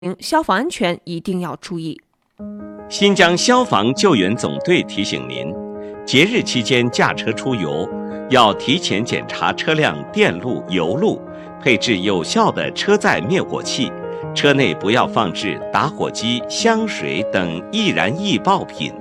消防安全一定要注意。 新疆消防救援总队提醒您，节日期间驾车出游，要提前检查车辆电路、油路，配置有效的车载灭火器，车内不要放置打火机、香水等易燃易爆品。